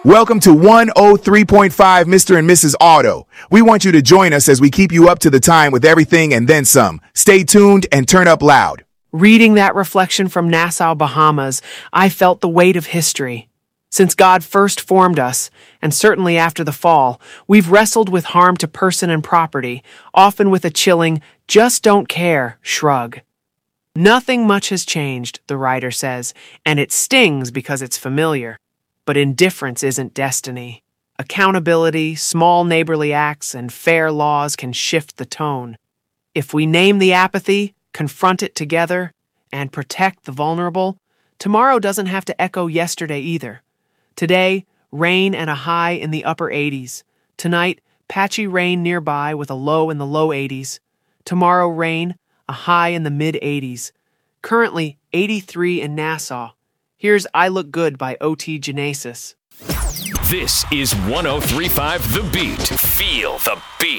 Welcome to 103.5 Mr. and Mrs. Auto. We want you to join us as we keep you up to the time with everything and then some. Stay tuned and turn up loud. Reading that reflection from Nassau, Bahamas, I felt the weight of history. Since God first formed us, and certainly after the fall, we've wrestled with harm to person and property, often with a chilling, just don't care shrug. Nothing much has changed, the writer says, and it stings because it's familiar. But indifference isn't destiny. Accountability, small neighborly acts, and fair laws can shift the tone. If we name the apathy, confront it together, and protect the vulnerable, tomorrow doesn't have to echo yesterday either. Today, rain and a high in the upper 80s. Tonight, patchy rain nearby with a low in the low 80s. Tomorrow, rain, a high in the mid-80s. Currently, 83 in Nassau. Here's I Look Good by O.T. Genesis. This is 103.5 The Beat. Feel the beat.